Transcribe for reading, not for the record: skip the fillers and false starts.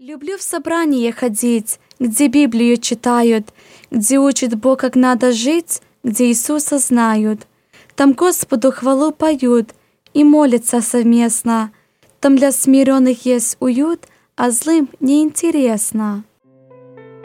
Люблю в собрание ходить, где Библию читают, где учат Бог, как надо жить, где Иисуса знают. Там Господу хвалу поют и молятся совместно. Там для смиренных есть уют, а злым неинтересно.